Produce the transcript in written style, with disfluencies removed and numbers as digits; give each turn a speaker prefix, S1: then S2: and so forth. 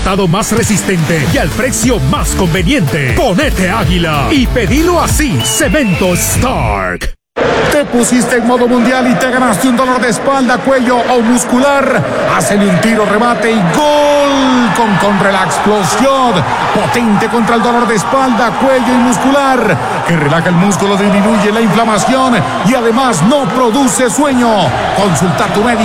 S1: importado más resistente y al precio más conveniente. Ponete Águila y pedilo así. Cemento Stark.
S2: Te pusiste en modo mundial y te ganaste un dolor de espalda, cuello o muscular. Hacele un tiro, remate y gol con Relax Plus Shot. Potente contra el dolor de espalda, cuello y muscular, que relaja el músculo, disminuye la inflamación y además no produce sueño. Consulta a tu médico.